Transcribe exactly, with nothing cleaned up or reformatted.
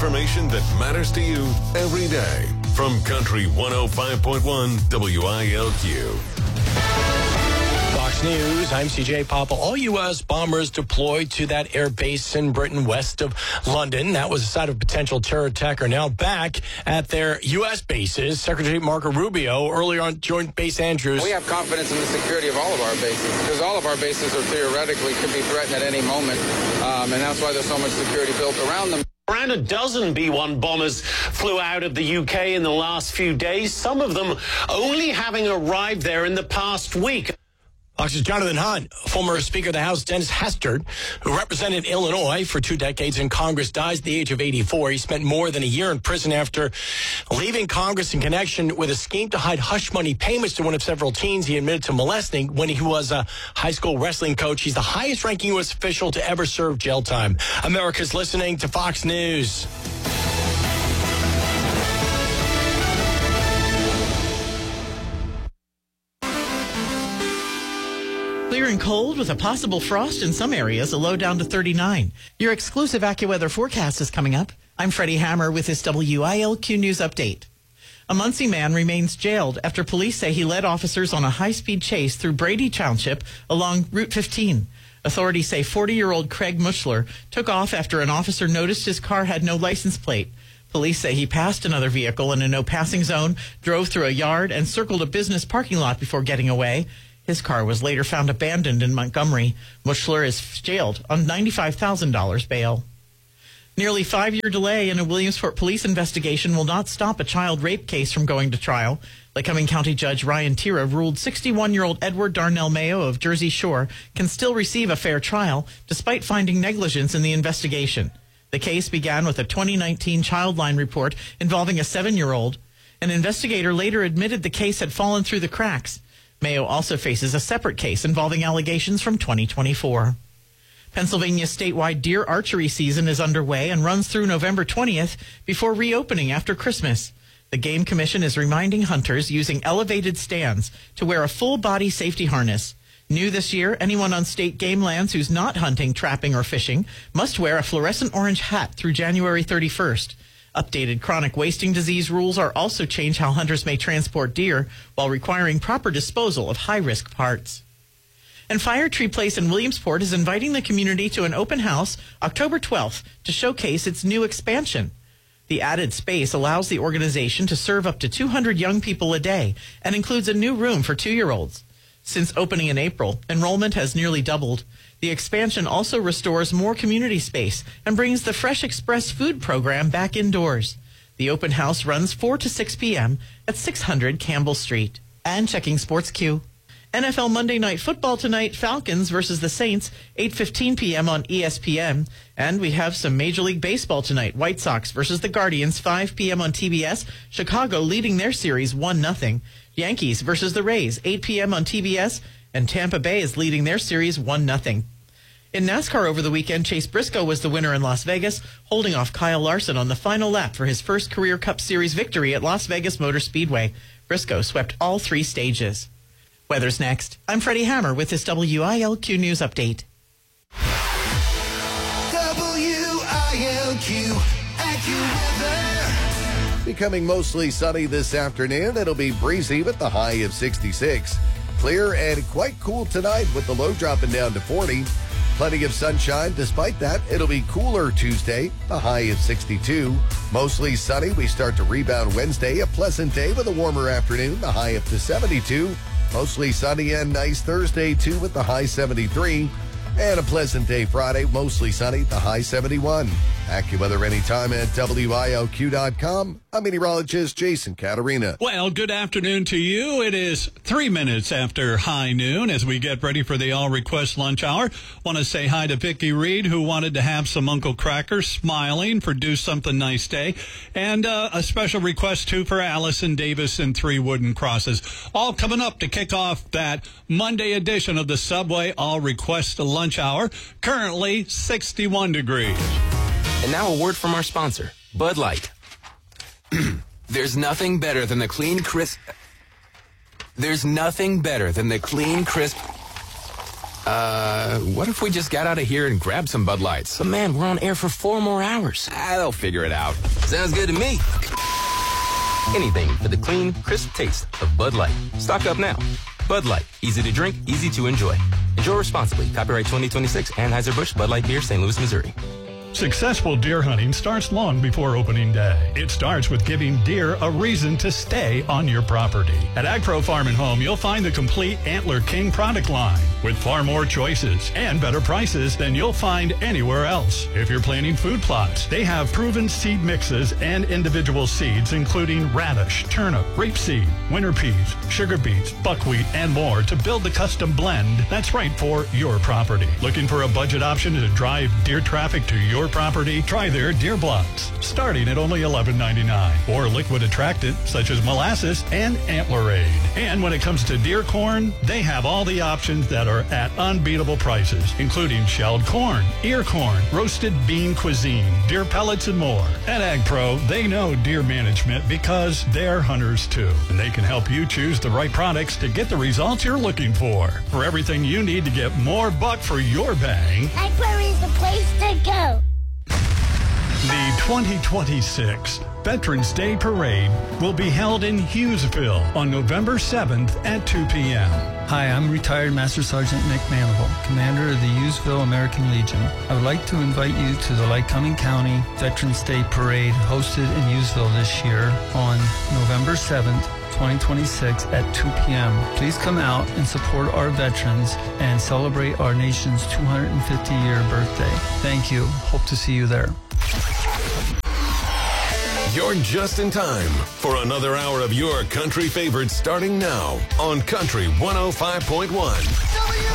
information that matters to you every day. From Country one oh five point one W I L Q. Fox News, I'm C J Papa. All U S bombers deployed to that air base in Britain west of London. That was the site of a potential terror attack are now back at their U S bases. Secretary Marco Rubio earlier on Joint Base Andrews. We have confidence in the security of all of our bases because all of our bases are theoretically could be threatened at any moment. Um, and that's why there's so much security built around them. Around a dozen B one bombers flew out of the U K in the last few days, some of them only having arrived there in the past week. Fox's Jonathan Hunt, former Speaker of the House Dennis Hastert, who represented Illinois for two decades in Congress, dies at the age of eighty-four. He spent more than a year in prison after leaving Congress in connection with a scheme to hide hush money payments to one of several teens he admitted to molesting when he was a high school wrestling coach. He's the highest-ranking U S official to ever serve jail time. America's listening to Fox News. Clear and cold with a possible frost in some areas, a low down to thirty-nine. Your exclusive AccuWeather forecast is coming up. I'm Freddie Hammer with this W I L Q News update. A Muncie man remains jailed after police say he led officers on a high-speed chase through Brady Township along Route fifteen. Authorities say forty-year-old Craig Mushler took off after an officer noticed his car had no license plate. Police say he passed another vehicle in a no-passing zone, drove through a yard, and circled a business parking lot before getting away. His car was later found abandoned in Montgomery. Mushler is jailed on ninety-five thousand dollars bail. Nearly five-year delay in a Williamsport police investigation will not stop a child rape case from going to trial. Lycoming County Judge Ryan Tira ruled sixty-one-year-old Edward Darnell Mayo of Jersey Shore can still receive a fair trial despite finding negligence in the investigation. The case began with a twenty nineteen Childline report involving a seven-year-old. An investigator later admitted the case had fallen through the cracks. Mayo also faces a separate case involving allegations from twenty twenty-four. Pennsylvania's statewide deer archery season is underway and runs through November twentieth before reopening after Christmas. The Game Commission is reminding hunters using elevated stands to wear a full-body safety harness. New this year, anyone on state game lands who's not hunting, trapping, or fishing must wear a fluorescent orange hat through January thirty-first. Updated chronic wasting disease rules are also change how hunters may transport deer while requiring proper disposal of high-risk parts. And Fire Tree Place in Williamsport is inviting the community to an open house October twelfth to showcase its new expansion. The added space allows the organization to serve up to two hundred young people a day and includes a new room for two-year-olds. Since opening in April, enrollment has nearly doubled. The expansion also restores more community space and brings the Fresh Express food program back indoors. The open house runs four to six p.m. at six hundred Campbell Street. And checking Sports Q. N F L Monday Night Football tonight, Falcons versus the Saints, eight fifteen p.m. on E S P N. And we have some Major League Baseball tonight. White Sox versus the Guardians, five p.m. on T B S. Chicago leading their series one nothing. Yankees versus the Rays, eight p.m. on T B S. And Tampa Bay is leading their series one nothing. In NASCAR over the weekend, Chase Briscoe was the winner in Las Vegas, holding off Kyle Larson on the final lap for his first career Cup Series victory at Las Vegas Motor Speedway. Briscoe swept all three stages. Weather's next. I'm Freddie Hammer with this W I L Q News Update. W I L Q AccuWeather. Becoming mostly sunny this afternoon. It'll be breezy with the high of sixty-six. Clear and quite cool tonight with the low dropping down to forty. Plenty of sunshine. Despite that, it'll be cooler Tuesday, the high of sixty-two. Mostly sunny. We start to rebound Wednesday. A pleasant day with a warmer afternoon, the high up to seventy-two. Mostly sunny and nice Thursday, too, with the high seventy-three. And a pleasant day Friday, mostly sunny, the high seventy-one. AccuWeather anytime at W I L Q dot com. I'm meteorologist Jason Caterina. Well, good afternoon to you. It is three minutes after high noon as we get ready for the All Request Lunch Hour. Want to say hi to Vicki Reed, who wanted to have some Uncle Crackers, smiling for Do Something Nice Day. And uh, a special request, too, for Allison Davis and Three Wooden Crosses. All coming up to kick off that Monday edition of the Subway All Request Lunch Hour. Currently sixty-one degrees. And now a word from our sponsor, Bud Light. There's nothing better than the clean, crisp... There's nothing better than the clean, crisp... Uh, what if we just got out of here and grabbed some Bud Lights? But man, we're on air for four more hours. Ah, they'll figure it out. Sounds good to me. Anything for the clean, crisp taste of Bud Light. Stock up now. Bud Light. Easy to drink, easy to enjoy. Enjoy responsibly. Copyright twenty twenty-six, Anheuser-Busch, Bud Light Beer, Saint Louis, Missouri. Successful deer hunting starts long before opening day. It starts with giving deer a reason to stay on your property. At AgPro Farm and Home, you'll find the complete Antler King product line with far more choices and better prices than you'll find anywhere else. If you're planting food plots, they have proven seed mixes and individual seeds, including radish, turnip, rapeseed, winter peas, sugar beets, buckwheat, and more to build the custom blend that's right for your property. Looking for a budget option to drive deer traffic to your property? Try their deer blocks, starting at only eleven ninety-nine, or liquid attractant such as molasses and Antlerade. And when it comes to deer corn, they have all the options that are at unbeatable prices, including shelled corn, ear corn, roasted bean cuisine, deer pellets, and more. At AgPro, they know deer management because they're hunters too, and they can help you choose the right products to get the results you're looking for. For everything you need to get more buck for your bang, AgPro is the place to go. The twenty twenty-six Veterans Day Parade will be held in Hughesville on November seventh at two p.m. Hi, I'm retired Master Sergeant Nick Manival, commander of the Hughesville American Legion. I would like to invite you to the Lycoming County Veterans Day Parade hosted in Hughesville this year on November seventh, twenty twenty-six at two p.m. Please come out and support our veterans and celebrate our nation's two hundred fifty year birthday. Thank you. Hope to see you there. You're just in time for another hour of your country favorites starting now on Country one oh five point one.